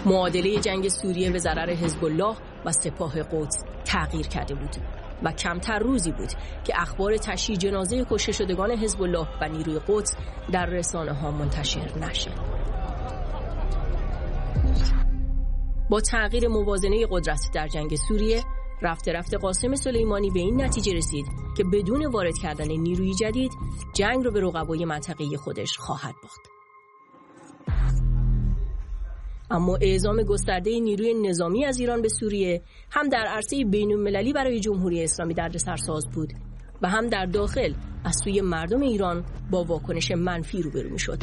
معادله جنگ سوریه به ضرر حزب الله و سپاه قدس تغییر کرده بود و کمتر روزی بود که اخبار تشییع جنازه کشته شدگان حزب الله و نیروی قدس در رسانه‌ها منتشر نشه. با تغییر موازنه قدرت در جنگ سوریه، رفته رفته قاسم سلیمانی به این نتیجه رسید که بدون وارد کردن نیروی جدید جنگ رو به رقبای منطقه‌ای خودش خواهد باخت. اما اعزام گسترده نیروی نظامی از ایران به سوریه هم در عرصه بین‌المللی برای جمهوری اسلامی دردسرساز بود و هم در داخل از سوی مردم ایران با واکنش منفی روبرو می‌شد.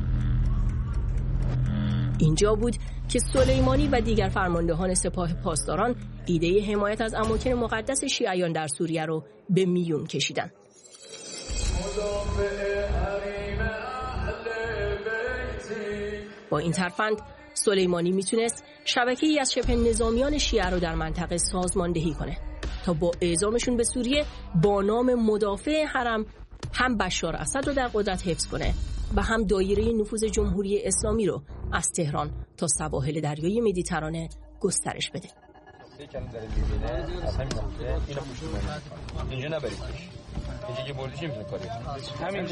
اینجا بود که سلیمانی و دیگر فرماندهان سپاه پاسداران ایده حمایت از اماکن مقدس شیعیان در سوریه رو به میون کشیدند. با این ترفند سلیمانی میتونست شبکه‌ای از شبه نظامیان شیعه رو در منطقه سازماندهی کنه تا با اعزامشون به سوریه با نام مدافع حرم هم بشار اسد رو در قدرت حفظ کنه و هم دایره نفوذ جمهوری اسلامی رو از تهران تا سواحل دریای مدیترانه گسترش بده. اینجا نبرید. اینجا که بردیش نمیتونه کاری. همینجا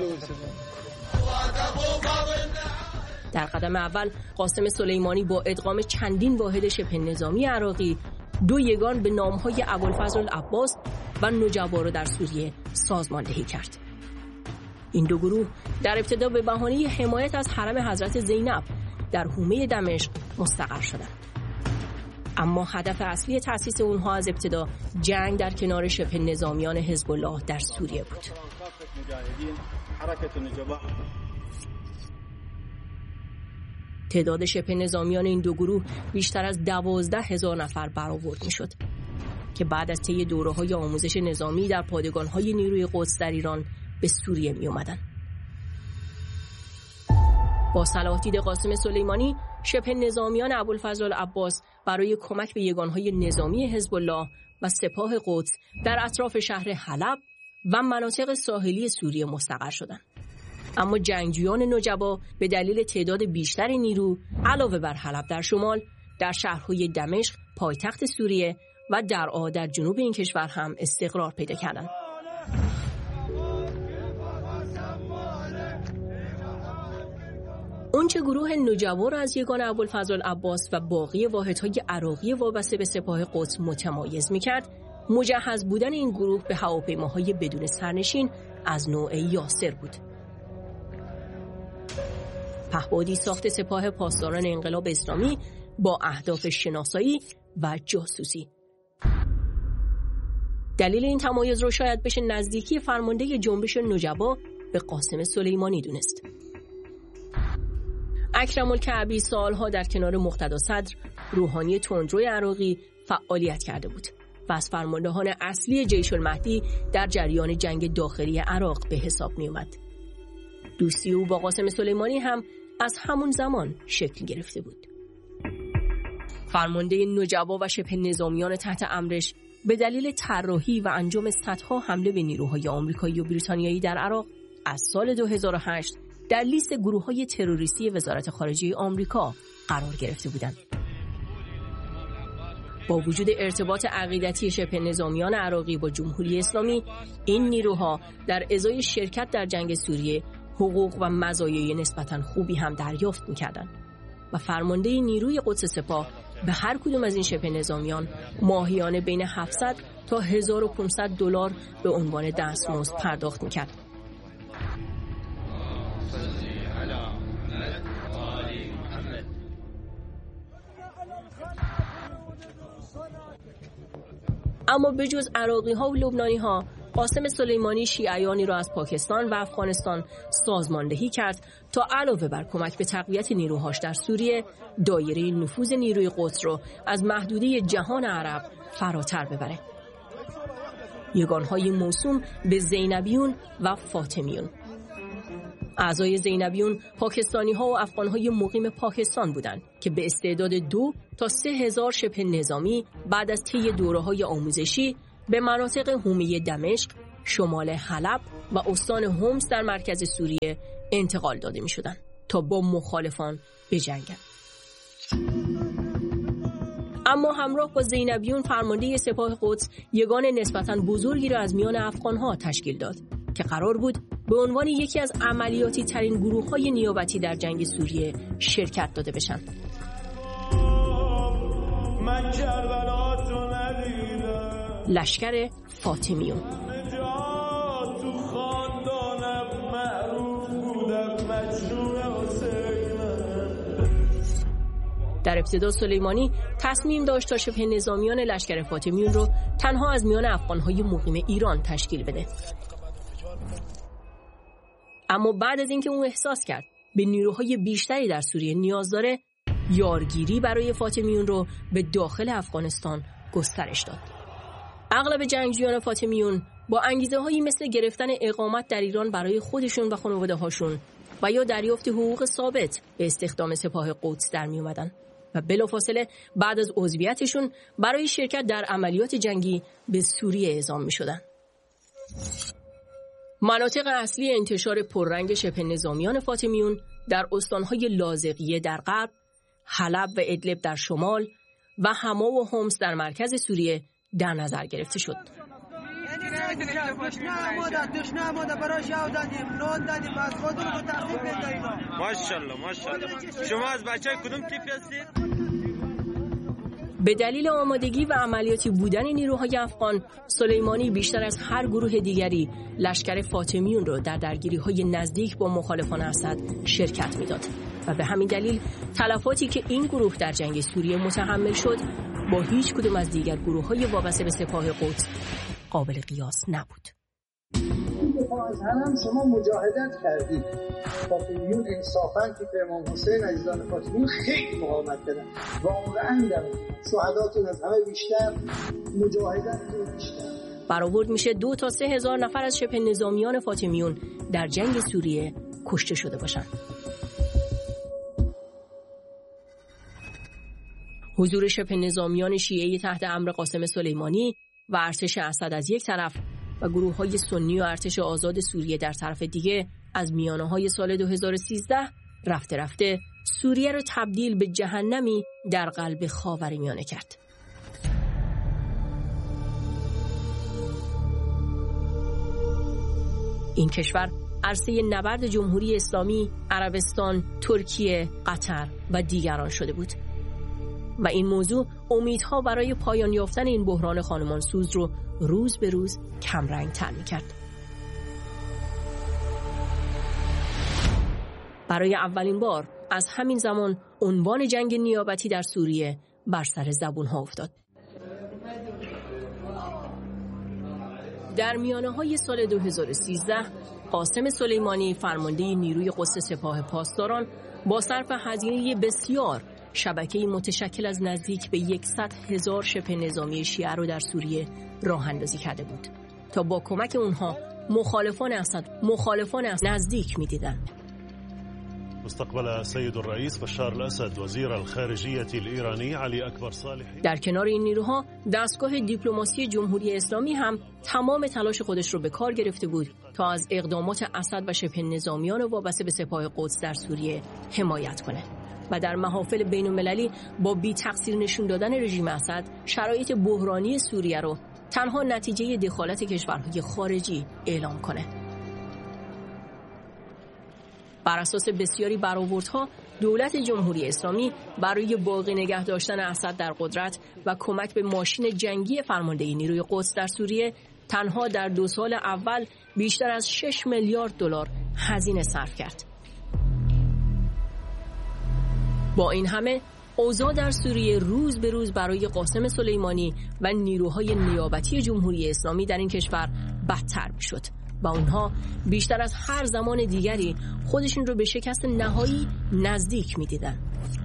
در قدم اول قاسم سلیمانی با ادغام چندین واحد شبه نظامی عراقی 2 یگان به نامهای ابوالفضل العباس و نجبا را در سوریه سازماندهی کرد. این 2 گروه در ابتدا به بهانه حمایت از حرم حضرت زینب در حومه دمشق مستقر شدند. اما هدف اصلی تأسیس اونها از ابتدا جنگ در کنار شبه نظامیان حزب الله در سوریه بود. تعداد شبه نظامیان این 2 گروه بیشتر از 12,000 نفر برآورد میشد که بعد از طی دوره‌های آموزش نظامی در پادگان‌های نیروی قدس در ایران به سوریه می اومدن. با صلاح دید قاسم سلیمانی، شبه نظامیان ابوالفضل العباس برای کمک به یگانهای نظامی حزب الله و سپاه قدس در اطراف شهر حلب و مناطق ساحلی سوریه مستقر شدند. اما جنگجویان نجبا به دلیل تعداد بیشتر نیرو علاوه بر حلب در شمال، در شهرهای دمشق پایتخت سوریه و درعا در جنوب این کشور هم استقرار پیدا کردند. اونچه گروه نجبا را از یگان ابوالفضل العباس و باقی واحدهای عراقی وابسته به سپاه قدس متمایز می‌کرد، مجهز بودن این گروه به هواپیماهای بدون سرنشین از نوع یاسر بود. پهپادی ساخت سپاه پاسداران انقلاب اسلامی با اهداف شناسایی و جاسوسی. دلیل این تمایز رو شاید بشه نزدیکی فرمانده جنبش نجبا به قاسم سلیمانی دونست. اکرم الکعبی سالها در کنار مقتدا صدر، روحانی تندروی عراقی فعالیت کرده بود و از فرماندهان اصلی جیش المهدی در جریان جنگ داخلی عراق به حساب می اومد. دوستی او با قاسم سلیمانی هم از همون زمان شکل گرفته بود. فرمانده نجبا و شبه نظامیان تحت امرش به دلیل طراحی و انجام صدها حمله به نیروهای آمریکایی و بریتانیایی در عراق از سال 2008 در لیست گروه‌های تروریستی وزارت خارجه آمریکا قرار گرفته بودند. با وجود ارتباط عقیدتی شبه نظامیان عراقی با جمهوری اسلامی، این نیروها در ازای شرکت در جنگ سوریه حقوق و مزایای نسبتاً خوبی هم دریافت می‌کردند و فرمانده نیروی قدس سپاه به هر کدوم از این شبه نظامیان ماهیانه بین 700 تا 1500 دلار به عنوان دستمزد پرداخت می‌کرد. اما به جز عراقی‌ها و لبنانی‌ها، قاسم سلیمانی شیعیانی را از پاکستان و افغانستان سازماندهی کرد تا علاوه بر کمک به تقویت نیروهاش در سوریه، دایره نفوذ نیروی قدس را از محدوده جهان عرب فراتر ببره. یگانهای موسوم به زینبیون و فاطمیون. اعضای زینبیون پاکستانی‌ها و افغان‌های مقیم پاکستان بودند که به استعداد 2 تا 3,000 شبه نظامی بعد از طی دوره‌های آموزشی به مناطق حومه دمشق، شمال حلب و استان حمص در مرکز سوریه انتقال داده می‌شدند تا با مخالفان بجنگند. اما همراه با زینبیون فرمانده سپاه قدس یگان نسبتاً بزرگی را از میان افغان‌ها تشکیل داد که قرار بود به عنوان یکی از عملیاتی ترین گروه‌های نیابتی در جنگ سوریه شرکت داده بشن. لشکر فاطمیون در ابتدا سلیمانی تصمیم داشت تا شبه نظامیان لشکر فاطمیون رو تنها از میان افغان‌های مقیم ایران تشکیل بده. اما بعد از اینکه اون احساس کرد به نیروهای بیشتری در سوریه نیاز داره، یارگیری برای فاطمیون رو به داخل افغانستان گسترش داد. اغلب جنگجویان فاطمیون با انگیزه‌هایی مثل گرفتن اقامت در ایران برای خودشون و خانواده‌هاشون و یا دریافت حقوق ثابت به استخدام سپاه قدس در می اومدن و بلافاصله بعد از عضویتشون برای شرکت در عملیات جنگی به سوریه اعزام می شدن. مناطق اصلی انتشار پررنگ شبه نظامیان فاطمیون در استانهای لاذقیه در غرب، حلب و ادلب در شمال و حما و حمص در مرکز سوریه در نظر گرفته شد. ماشاءالله شما از بچه‌های کدوم تیپی هستید؟ به دلیل آمادگی و عملیاتی بودن نیروهای افغان، سلیمانی بیشتر از هر گروه دیگری لشکر فاطمیون را در درگیری‌های نزدیک با مخالفان اسد شرکت می‌داد و به همین دلیل تلفاتی که این گروه در جنگ سوریه متحمل شد با هیچ کدام از دیگر گروه‌های وابسته به سپاه قدس قابل قیاس نبود. دفاع از هم شما مجاهدت کردید. فاطمیون انصافاً که امام حسین عزیزان فاطمیون خیلی مقاومت کردن. واقعاً در شهداتون از همه بیشتر، مجاهدتون بیشتر. برآورد میشه 2 تا 3 هزار نفر از شبه نظامیان فاطمیون در جنگ سوریه کشته شده باشند. حضور شبه نظامیان شیعی تحت امر قاسم سلیمانی و ارتش اسد از یک طرف و گروه‌های سنی و ارتش آزاد سوریه در طرف دیگه از میانه‌های سال 2013 رفته رفته سوریه رو تبدیل به جهنمی در قلب خاورمیانه کرد. این کشور عرصه نبرد جمهوری اسلامی، عربستان، ترکیه، قطر و دیگران شده بود و این موضوع امیدها برای پایان یافتن این بحران خانمانسوز رو روز به روز کمرنگ‌تر می‌کرد. برای اولین بار از همین زمان عنوان جنگ نیابتی در سوریه بر سر زبون‌ها افتاد. در میانه‌های سال 2013 قاسم سلیمانی فرمانده نیروی قدس سپاه پاسداران با صرف هزینه بسیار شبکه‌ای متشکل از نزدیک به 100,000 شبه نظامی شیعه رو در سوریه راه اندازی کرده بود تا با کمک اونها مخالفان اسد نزدیک می‌دیدند. استقبل السيد الرئيس بشار الأسد وزير الخارجية الإيراني علي أكبر صالحی. در کنار این نیروها دستگاه دیپلماسی جمهوری اسلامی هم تمام تلاش خودش رو به کار گرفته بود تا از اقدامات اسد و شبه نظامیان وابسته به سپاه قدس در سوریه حمایت کنه و در محافل بین‌المللی با بی تقصیر نشون دادن رژیم اسد شرایط بحرانی سوریه رو تنها نتیجه دخالت کشورهای خارجی اعلام کنه. بر اساس بسیاری برآوردها دولت جمهوری اسلامی برای باقی نگه داشتن اسد در قدرت و کمک به ماشین جنگی فرمانده نیروی قدس در سوریه تنها در 2 سال اول بیشتر از 6 میلیارد دلار هزینه صرف کرد. با این همه اوضاع در سوریه روز به روز برای قاسم سلیمانی و نیروهای نیابتی جمهوری اسلامی در این کشور بدتر می‌شد و اونها بیشتر از هر زمان دیگری خودشون رو به شکست نهایی نزدیک می‌دیدن.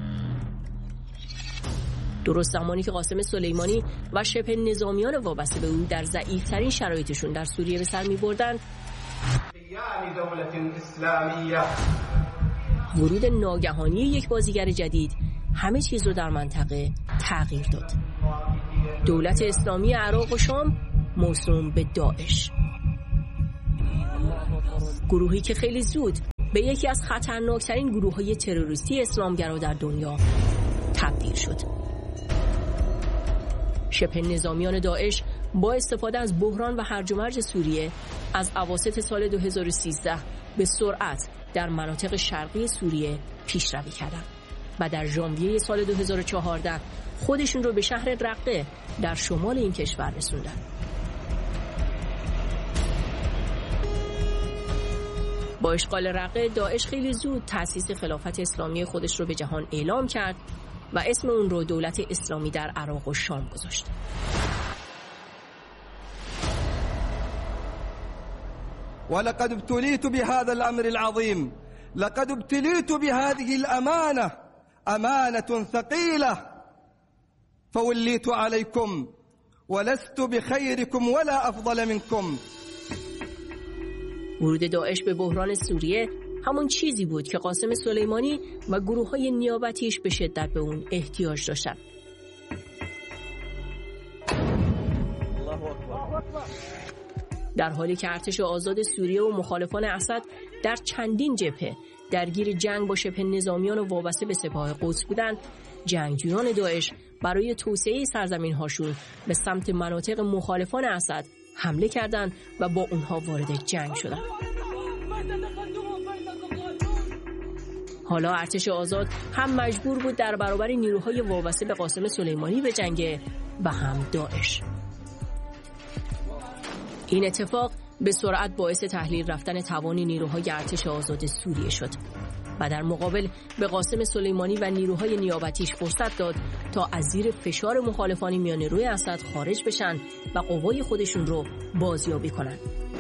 درست زمانی که قاسم سلیمانی و شبه نظامیان وابسته به او در ضعیف‌ترین شرایطشون در سوریه به سر می‌بردند، ورود ناگهانی یک بازیگر جدید همه چیز رو در منطقه تغییر داد. دولت اسلامی عراق و شام موسوم به داعش، گروهی که خیلی زود به یکی از خطرناکترین گروه‌های تروریستی اسلامگرا در دنیا تبدیل شد. شبه نظامیان داعش با استفاده از بحران و هرج و مرج سوریه از اواسط سال 2013 به سرعت در مناطق شرقی سوریه پیشروی کردند و در ژانویه سال 2014 خودشون رو به شهر رقه در شمال این کشور رسوندن. با اشغال رقه داعش خیلی زود تأسیس خلافت اسلامی خودش رو به جهان اعلام کرد و اسم اون رو دولت اسلامی در عراق و شام گذاشت. ولقد ابتليت بهذا الأمر العظيم لقد ابتليت بهذه الأمانة أمانة ثقيلة فوليت عليكم ولست بخيركم ولا أفضل منكم. ورود داعش به بحران سوریه همون چیزی بود که قاسم سلیمانی و گروه‌های نیابتیش به شدت به اون احتیاج داشتن. در حالی که ارتش آزاد سوریه و مخالفان اسد در چندین جبهه درگیر جنگ با شبه نظامیان و وابسته به سپاه قدس بودند، جنگجویان داعش برای توسعه سرزمین‌هاشون به سمت مناطق مخالفان اسد حمله کردند و با اونها وارد جنگ شدند. حالا ارتش آزاد هم مجبور بود در برابر نیروهای وابسته به قاسم سلیمانی بجنگه و هم داعش. این اتفاق به سرعت باعث تحلیل رفتن توان نیروهای ارتش آزاد سوریه شد و در مقابل به قاسم سلیمانی و نیروهای نیابتیش فرصت داد تا از زیر فشار مخالفان میانه روی اسد خارج بشن و قوای خودشون رو بازیابی کنن.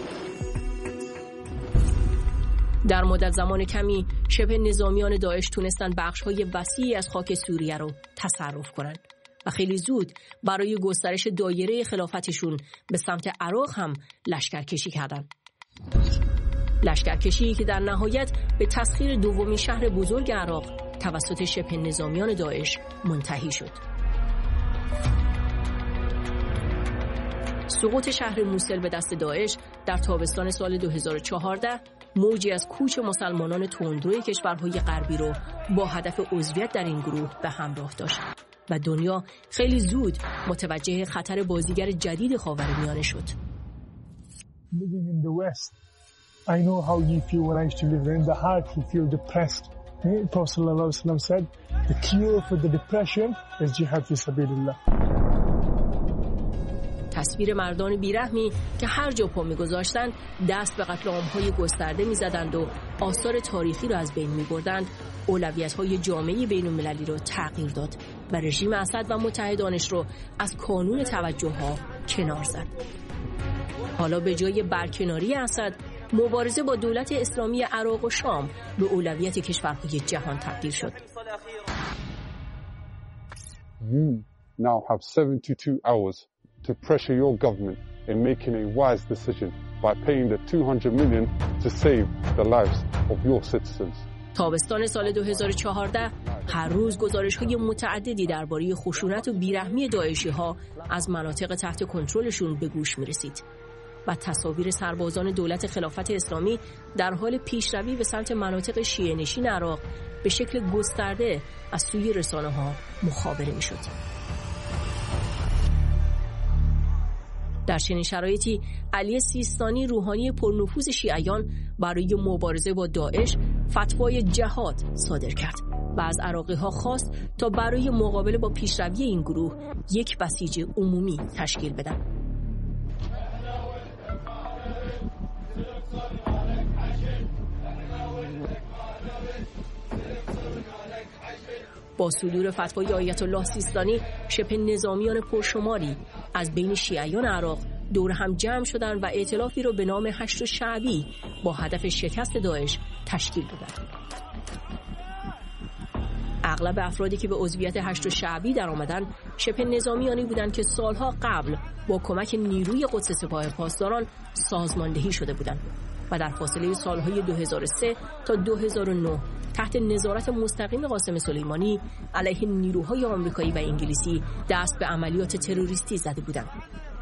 در مدت زمان کمی شبه نظامیان داعش تونستن بخش‌های وسیعی از خاک سوریه رو تصرف کنن و خیلی زود برای گسترش دایره خلافتشون به سمت عراق هم لشکرکشی کردند. لشکرکشی که در نهایت به تسخیر دومین شهر بزرگ عراق توسط شبه نظامیان داعش منتهی شد. سقوط شهر موصل به دست داعش در تابستان سال 2014 موجی از کوچ مسلمانان تندروی کشورهای غربی رو با هدف عضویت در این گروه به همراه داشت و دنیا خیلی زود متوجه خطر بازیگر جدید خاورمیانه شد. Living in the West, I know how you feel when I used to live there. In the heart, you feel depressed. The Prophet ﷺ said, the cure for the depression is jihad fi sabilillah. تصویر مردان بیرحمی که هر جا پا می‌گذاشتند دست به قتل عام‌های گسترده می‌زدند و آثار تاریخی را از بین می‌بردند، اولویت‌های جامعه بین‌المللی را تغییر داد و رژیم اسد و متحدانش را از کانون توجه‌ها کنار زد. حالا به جای برکناری اسد، مبارزه با دولت اسلامی عراق و شام به اولویت کشورهای جهان تبدیل شد. You now have 72 hours to pressure your government in making a wise decision by paying the 200 million to save the lives of your citizens. تابستان سال 2014 هر روز گزارش‌های متعددی درباره خشونت و بیرحمی داعشی‌ها از مناطق تحت کنترلشون به گوش می‌رسید و تصاویر سربازان دولت خلافت اسلامی در حال پیشروی به سمت مناطق شیعه‌نشین عراق به شکل گسترده از سوی رسانه‌ها مخابره می‌شد. در چنین شرایطی علی سیستانی، روحانی پرنفوذ شیعیان، برای مبارزه با داعش فتوای جهاد صادر کرد و از عراقی‌ها خواست تا برای مقابله با پیشروی این گروه یک بسیج عمومی تشکیل بدن. با صدور فتوای آیت الله سیستانی، شبه نظامیان پرشماری از بین شیعیان عراق دور هم جمع شدند و ائتلافی را به نام هشت شعبی با هدف شکست داعش تشکیل دادند. اغلب افرادی که به عضویت هشت شعبی در آمدن شبه نظامیانی بودند که سالها قبل با کمک نیروی قدس سپاه پاسداران سازماندهی شده بودند و در فاصله سالهای 2003 تا 2009 تحت نظارت مستقیم قاسم سلیمانی علیه نیروهای آمریکایی و انگلیسی دست به عملیات تروریستی زده بودند.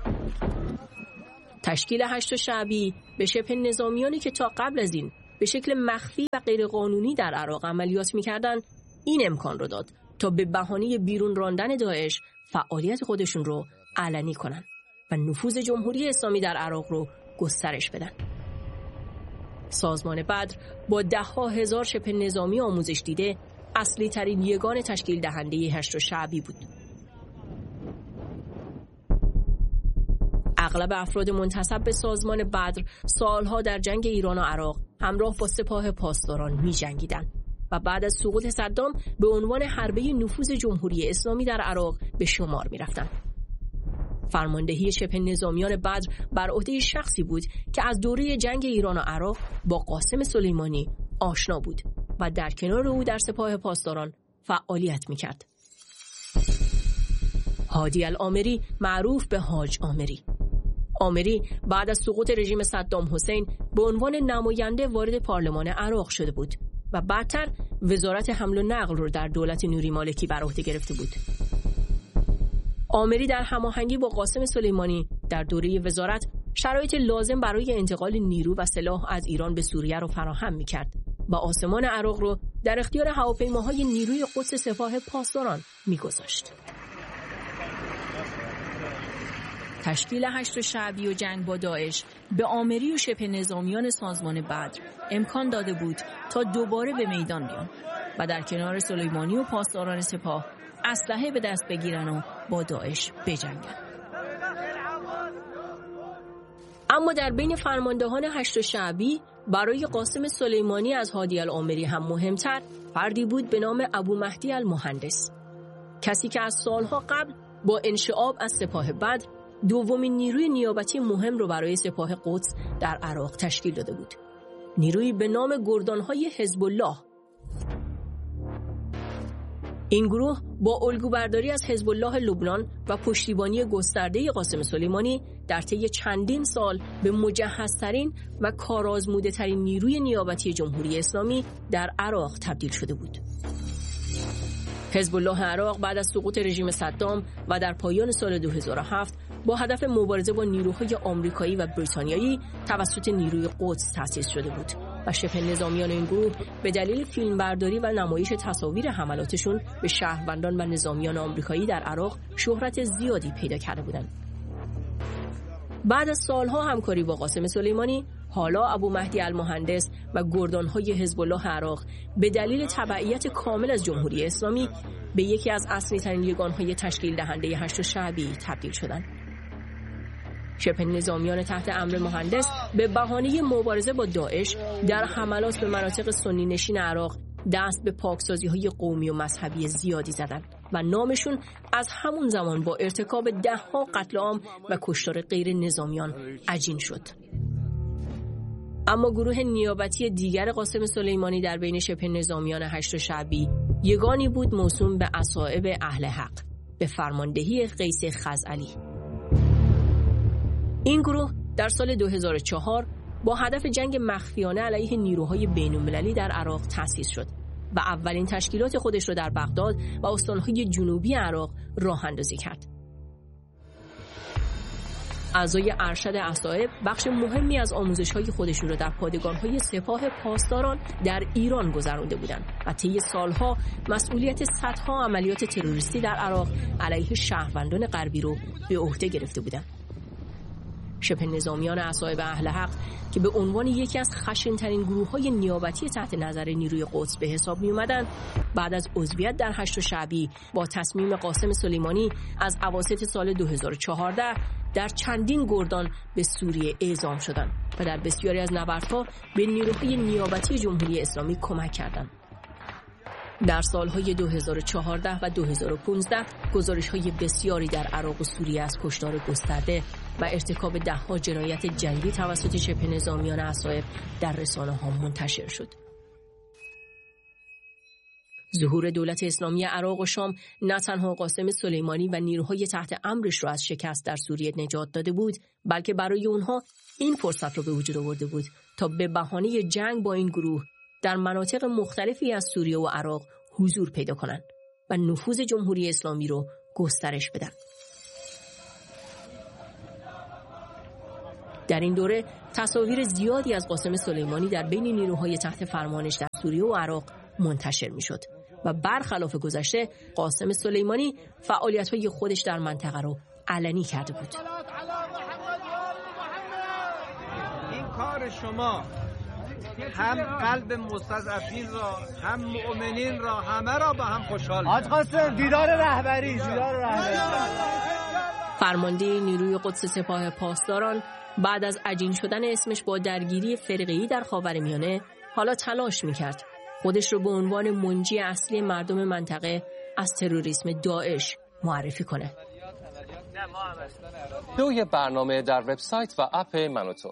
تشکیل هشت شعبی به شبه نظامیانی که تا قبل از این به شکل مخفی و غیرقانونی در عراق عملیات می‌کردند این امکان رو داد تا به بهانه بیرون راندن داعش فعالیت خودشون رو علنی کنند و نفوذ جمهوری اسلامی در عراق رو گسترش بدن. سازمان بدر با ده‌ها هزار شبه نظامی آموزش دیده اصلی ترین یگان تشکیل دهنده هشت شعبی بود. اغلب افراد منتسب به سازمان بدر سالها در جنگ ایران و عراق همراه با سپاه پاسداران می جنگیدند و بعد از سقوط صدام به عنوان حربه نفوذ جمهوری اسلامی در عراق به شمار می رفتند. فرماندهی شبه نظامیان بدر بر عهده شخصی بود که از دوره جنگ ایران و عراق با قاسم سلیمانی آشنا بود و در کنار او در سپاه پاسداران فعالیت می‌کرد. هادی العامری، معروف به حاج عامری. عامری بعد از سقوط رژیم صدام حسین به عنوان نماینده وارد پارلمان عراق شده بود و بعدتر وزارت حمل و نقل رو در دولت نوری مالکی بر عهده گرفته بود. عامری در هماهنگی با قاسم سلیمانی در دوره وزارت شرایط لازم برای انتقال نیرو و سلاح از ایران به سوریه را فراهم می‌کرد و آسمان عراق را در اختیار هواپیماهای نیروی قدس سپاه پاسداران می‌گذاشت. تشکیل هشت شعبی و جنگ با داعش به عامری و شبه نظامیان سازمان بدر امکان داده بود تا دوباره به میدان بیان و در کنار سلیمانی و پاسداران سپاه اسلحه به دست بگیرن و با داعش بجنگن. اما در بین فرماندهان هشت شعبی برای قاسم سلیمانی از هادی العامری هم مهمتر فردی بود به نام ابو مهدی المهندس، کسی که از سالها قبل با انشعاب از سپاه بدر دومین نیروی نیابتی مهم رو برای سپاه قدس در عراق تشکیل داده بود. نیرویی به نام گردانهای حزب الله. این گروه با الگوبرداری از حزب الله لبنان و پشتیبانی گسترده قاسم سلیمانی در طی چندین سال به مجهزترین و کارآزموده‌ترین نیروی نیابتی جمهوری اسلامی در عراق تبدیل شده بود. حزب الله عراق بعد از سقوط رژیم صدام و در پایان سال 2007 با هدف مبارزه با نیروهای آمریکایی و بریتانیایی توسط نیروی قدس تأسیس شده بود و شبه نظامیان این گروه به دلیل فیلمبرداری و نمایش تصاویر حملاتشون به شهروندان و نظامیان آمریکایی در عراق شهرت زیادی پیدا کرده بودند. بعد از سالها همکاری با قاسم سلیمانی، حالا ابو مهدی المهندس و گردانهای حزب الله عراق به دلیل تبعیت کامل از جمهوری اسلامی به یکی از اصلی ترین یگانهای تشکیل دهنده هشت شعبی تبدیل شدند. شبه نظامیان تحت امر مهندس به بهانه مبارزه با داعش در حملات به مناطق سنی نشین عراق دست به پاکسازی‌های قومی و مذهبی زیادی زدند و نامشون از همون زمان با ارتکاب ده‌ها قتل عام و کشتار غیر نظامیان عجین شد. اما گروه نیابتی دیگر قاسم سلیمانی در بین شبه نظامیان هشت شعبی یگانی بود موسوم به اصائب اهل حق به فرماندهی قیس خزعلی. این گروه در سال 2004 با هدف جنگ مخفیانه علیه نیروهای بین‌المللی در عراق تأسیس شد و اولین تشکیلات خودش را در بغداد و استانهای جنوبی عراق راه اندازی کرد. اعضای ارشد اصائب بخش مهمی از آموزش‌های خودشون را در پادگان‌های سپاه پاسداران در ایران گذرانده بودند و طی سالها مسئولیت صدها عملیات تروریستی در عراق علیه شهروندان غربی رو به عهده گرفته بودند. شبه نظامیان اصائب اهل حق که به عنوان یکی از خشن‌ترین گروه‌های نیابتی تحت نظر نیروی قدس به حساب می‌آمدند، بعد از عضویت در هشت شعبی با تصمیم قاسم سلیمانی از اواسط سال 2014 در چندین گردان به سوریه اعزام شدند و در بسیاری از نبردها به نیروهای نیابتی جمهوری اسلامی کمک کردند. در سالهای 2014 و 2015 گزارش‌های بسیاری در عراق و سوریه از کشتار گسترده و ارتکاب ده‌ها جنایت جنگی توسط شبه نظامیان اصائب در رسانه‌ها منتشر شد. ظهور دولت اسلامی عراق و شام نه تنها قاسم سلیمانی و نیروهای تحت امرش را از شکست در سوریه نجات داده بود، بلکه برای اونها این فرصت را به وجود آورده بود تا به بهانه جنگ با این گروه در مناطق مختلفی از سوریه و عراق حضور پیدا کنند و نفوذ جمهوری اسلامی رو گسترش بدن. در این دوره تصاویر زیادی از قاسم سلیمانی در بین نیروهای تحت فرمانش در سوریه و عراق منتشر می‌شد و برخلاف گذشته قاسم سلیمانی فعالیت‌های خودش در منطقه رو علنی کرده بود. این کار شما هم قلب مستضعفین را، هم مؤمنین را، همه را به هم خوشحال می‌کنه. حاج قاسم دیدار رهبری. فرمانده نیروی قدس سپاه پاسداران بعد از عجین شدن اسمش با درگیری فرقه‌ای در خاورمیانه حالا تلاش می‌کرد خودش رو به عنوان منجی اصلی مردم منطقه از تروریسم داعش معرفی کنه. نوع برنامه در وبسایت و اپ منوتو.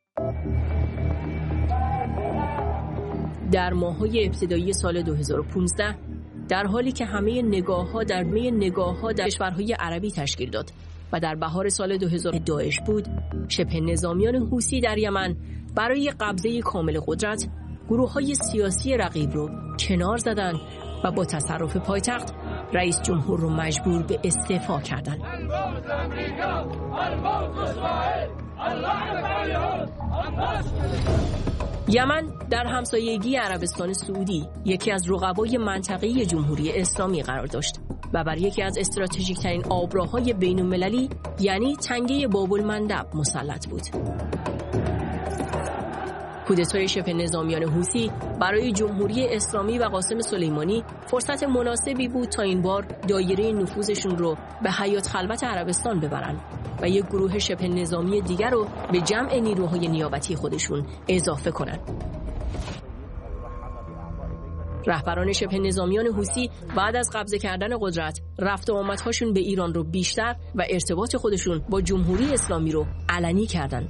در ماه‌های ابتدایی سال 2015 در حالی که همه نگاه‌ها در کشورهای عربی تشکیل داد و در بهار سال 2000 داعش بود، شبه نظامیان حوثی در یمن برای قبضه کامل قدرت گروه‌های سیاسی رقیب رو کنار زدند و با تصرف پایتخت رئیس جمهور رو مجبور به استعفا کردند. یمن در همسایگی عربستان سعودی یکی از رقبای منطقه‌ای جمهوری اسلامی قرار داشت و بر یکی از استراتژیک‌ترین آبراهای بین‌المللی یعنی تنگه باب‌المندب مسلط بود. کودتای شبه نظامیان حوثی برای جمهوری اسلامی و قاسم سلیمانی فرصت مناسبی بود تا این بار دایره نفوذشون رو به حیات خلوت عربستان ببرن و یک گروه شبه نظامی دیگر رو به جمع نیروهای نیابتی خودشون اضافه کنن. رهبران شبه نظامیان حوثی بعد از قبضه کردن قدرت رفت و آمدهاشون به ایران رو بیشتر و ارتباط خودشون با جمهوری اسلامی رو علنی کردن.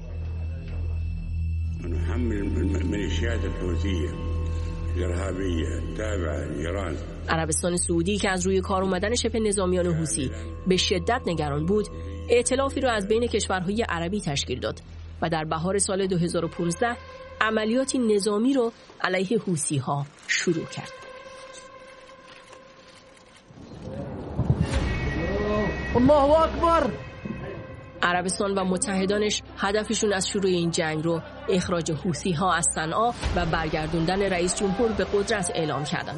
نحمل الميليشيات الحوثية الإرهابية التابعة لإيران. عربستان سعودی که از روی کار اومدن شبه نظامیان حوثی به شدت نگران بود، ائتلافی را از بین کشورهای عربی تشکیل داد و در بهار سال 2015 عملیاتی نظامی رو علیه حوثی‌ها شروع کرد. الله اکبر. عربستان و متحدانش هدفشون از شروع این جنگ رو اخراج حوثی‌ها از صنعا و برگردوندن رئیس جمهور به قدرت اعلام کردند.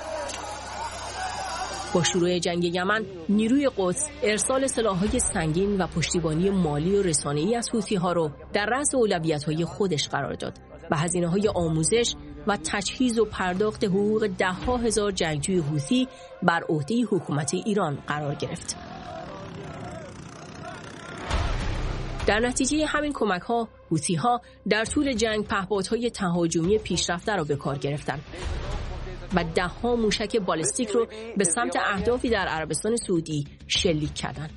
با شروع جنگ یمن، نیروی قدس ارسال سلاح‌های سنگین و پشتیبانی مالی و رسانه‌ای از حوثی‌ها رو در رأس اولویت‌های خودش قرار داد و هزینه‌های آموزش و تجهیز و پرداخت حقوق ده‌ها هزار جنگجوی حوثی بر عهده حکومت ایران قرار گرفت. در نتیجه همین کمک‌ها، حوثی‌ها در طول جنگ پهپادهای تهاجمی پیشرفته را به کار گرفتند و ده‌ها موشک بالستیک رو به سمت اهدافی در عربستان سعودی شلیک کردند.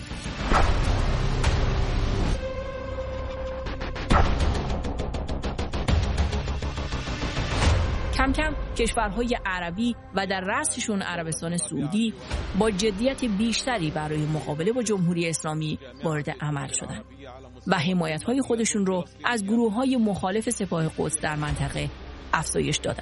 کم کم کشورهای عربی و در رأسشون عربستان سعودی با جدیت بیشتری برای مقابله با جمهوری اسلامی وارد عمل شدند و حمایت‌های خودشون رو از گروه‌های مخالف سپاه قدس در منطقه افزایش دادند.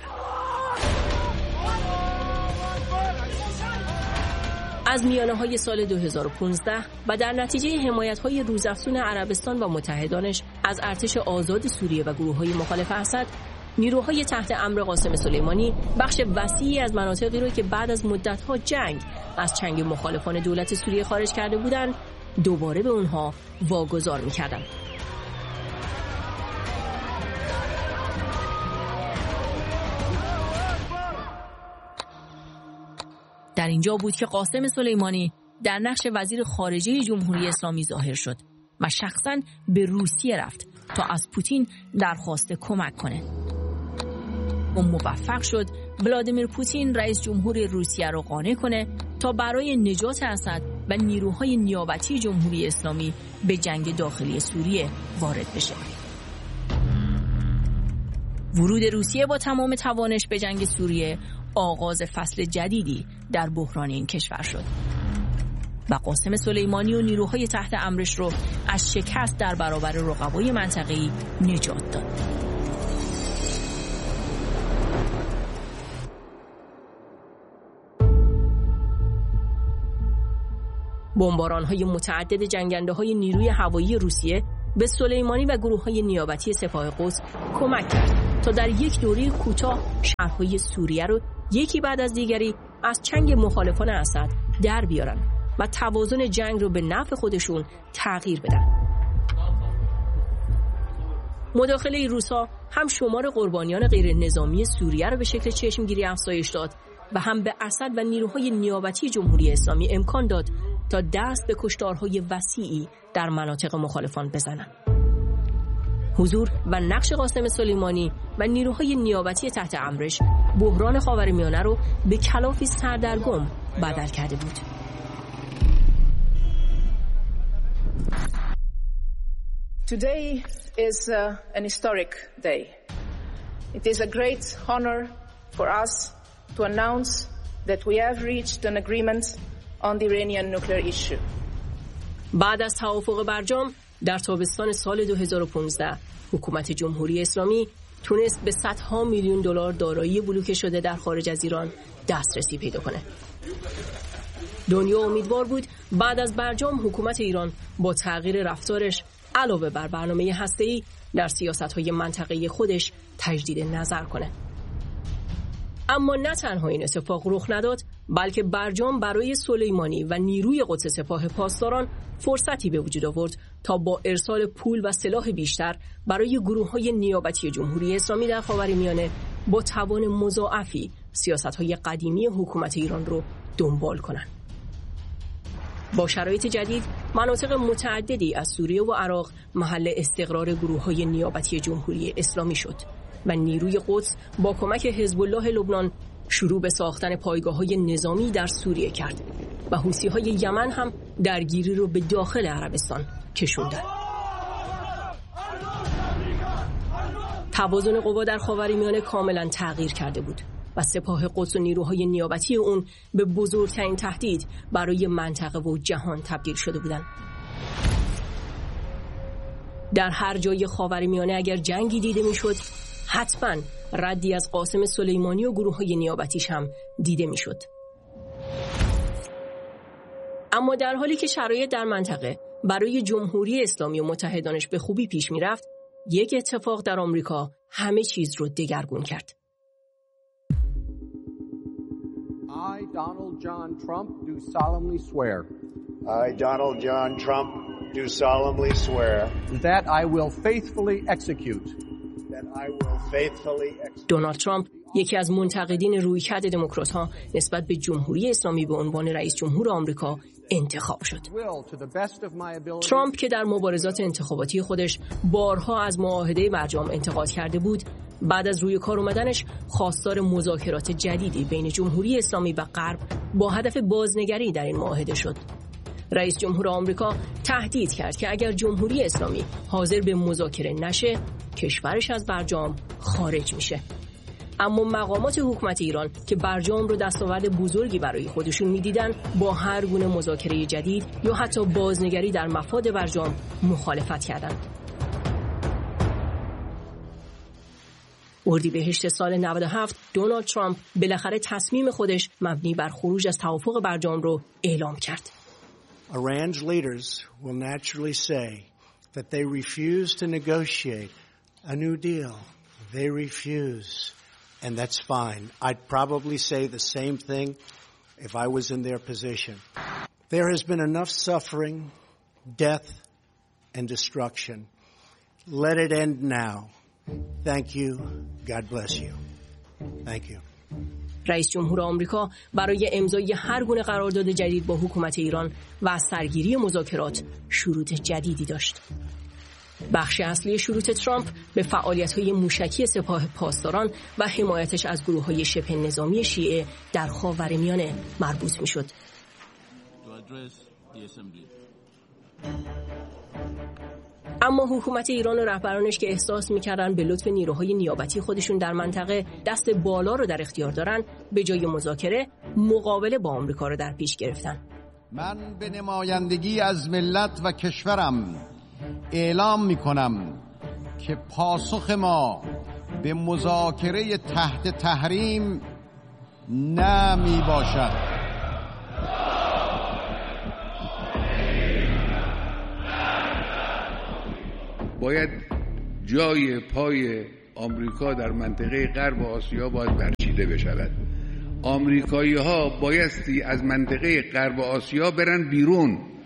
از میانه‌های سال 2015 و در نتیجه حمایت‌های روزافزون عربستان و متحدانش از ارتش آزاد سوریه و گروه‌های مخالف اسد، نیروهای تحت امر قاسم سلیمانی بخش وسیعی از مناطقی رو که بعد از مدت‌ها جنگ از چنگ مخالفان دولت سوریه خارج کرده بودند، دوباره به اونها واگذار می‌کردند. در اینجا بود که قاسم سلیمانی در نقش وزیر خارجه جمهوری اسلامی ظاهر شد و شخصاً به روسیه رفت تا از پوتین درخواست کمک کنه. و موفق شد ولادیمیر پوتین رئیس جمهور روسیه رو قانع کنه تا برای نجات اسد و نیروهای نیابتی جمهوری اسلامی به جنگ داخلی سوریه وارد بشه. ورود روسیه با تمام توانش به جنگ سوریه آغاز فصل جدیدی در بحران این کشور شد و قاسم سلیمانی و نیروهای تحت امرش رو از شکست در برابر رقبای منطقه‌ای نجات داد. بمباران‌های متعدد جنگنده‌های نیروی هوایی روسیه به سلیمانی و گروه‌های نیابتی سپاه قدس کمک کرد تا در یک دوره کوتاه شهرهای سوریه رو یکی بعد از دیگری از چنگ مخالفان اسد در بیارن و توازن جنگ رو به نفع خودشون تغییر بدن. مداخله روس‌ها هم شمار قربانیان غیر نظامی سوریه رو به شکل چشمگیری افزایش داد و هم به اسد و نیروهای نیابتی جمهوری اسلامی امکان داد تا دست به کشتارهای وسیعی در مناطق مخالفان بزنند. حضور و نقش قاسم سلیمانی و نیروهای نیابتی تحت امرش بحران خاورمیانه رو به کلافی سردرگم بدل کرده بود. Today is an historic day. It is a great honor for us to announce that we have reached an agreement on the Iranian nuclear issue. بعد از توافق برجام در تابستان سال 2015 حکومت جمهوری اسلامی تونست به صدها میلیون دلار دارایی بلوکه شده در خارج از ایران دسترسی پیدا کنه. دنیا امیدوار بود بعد از برجام حکومت ایران با تغییر رفتارش علاوه بر برنامه هسته‌ای در سیاست‌های منطقه‌ای خودش تجدید نظر کنه. اما نه تنها این اتفاق رخ نداد، بلکه برجام برای سلیمانی و نیروی قدس سپاه پاسداران فرصتی به وجود آورد تا با ارسال پول و سلاح بیشتر برای گروه‌های نیابتی جمهوری اسلامی در خاورمیانه با توان مضاعفی سیاست‌های قدیمی حکومت ایران رو دنبال کنند. با شرایط جدید مناطق متعددی از سوریه و عراق محل استقرار گروه‌های نیابتی جمهوری اسلامی شد و نیروی قدس با کمک حزب الله لبنان شروع به ساختن پایگاه‌های نظامی در سوریه کرد و حوثی‌های یمن هم درگیری رو به داخل عربستان کشوندند. توازن قوا در خاورمیانه کاملا تغییر کرده بود و سپاه قدس و نیروهای نیابتی اون به بزرگترین تهدید برای منطقه و جهان تبدیل شده بودند. در هر جای خاورمیانه اگر جنگی دیده میشد، حتما ردی از قاسم سلیمانی و گروه‌های نیابتیش هم دیده میشد. اما در حالی که شرایط در منطقه برای جمهوری اسلامی و متحدانش به خوبی پیش میرفت، یک اتفاق در آمریکا همه چیز رو دگرگون کرد. I, Donald John Trump, do solemnly swear. I, Donald John Trump, do solemnly swear. That I will faithfully execute. That I will faithfully execute. دونالد ترامپ یکی از منتقدین رویکرد دموکرات‌ها نسبت به جمهوری اسلامی به عنوان رئیس جمهور آمریکا انتخاب شد. ترامپ که در مبارزات انتخاباتی خودش بارها از معاهده برجام انتقاد کرده بود، بعد از روی کار اومدنش خواستار مذاکرات جدیدی بین جمهوری اسلامی و غرب با هدف بازنگری در این معاهده شد. رئیس جمهور آمریکا تهدید کرد که اگر جمهوری اسلامی حاضر به مذاکره نشه، کشورش از برجام خارج میشه. اما مقامات حکومت ایران که برجام رو دستاورد بزرگی برای خودشون میدیدن، با هر گونه مذاکره جدید یا حتی بازنگری در مفاد برجام مخالفت کردند. اردیبهشت سال 97 دونالد ترامپ بالاخره تصمیم خودش مبنی بر خروج از توافق برجام رو اعلام کرد. Iran's leaders will naturally say that they refuse to negotiate a new deal. They refuse, and that's fine. I'd probably say the same thing if I was in their position. There has been enough suffering, death, and destruction. Let it end now. Thank you. God bless you. Thank you. رئیس جمهور آمریکا برای امضای هر گونه قرارداد جدید با حکومت ایران و از سرگیری مذاکرات شروط جدیدی داشت. بخش اصلی شروط ترامپ به فعالیت‌های موشکی سپاه پاسداران و حمایتش از گروه‌های شبه نظامی شیعه در خاورمیانه مربوط می‌شد. اما حکومت ایران و رهبرانش که احساس می‌کردن به لطف نیروهای نیابتی خودشون در منطقه دست بالا رو در اختیار دارن، به جای مذاکره مقابله با آمریکا رو در پیش گرفتن. من به نمایندگی از ملت و کشورم اعلام می‌کنم که پاسخ ما به مذاکره تحت تحریم نه میباشد. باید جای پای آمریکا در منطقه غرب آسیا باید برچیده بشود. آمریکایی ها بایستی از منطقه غرب آسیا برن بیرون.